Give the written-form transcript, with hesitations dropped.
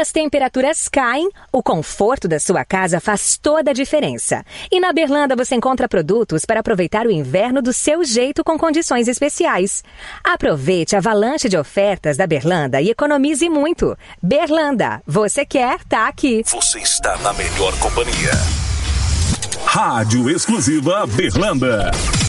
as temperaturas caem, o conforto da sua casa faz toda a diferença. E na Berlanda você encontra produtos para aproveitar o inverno do seu jeito com condições especiais. Aproveite a avalanche de ofertas da Berlanda e economize muito. Berlanda, você quer, tá aqui. Você está na melhor companhia. Rádio Exclusiva Berlanda.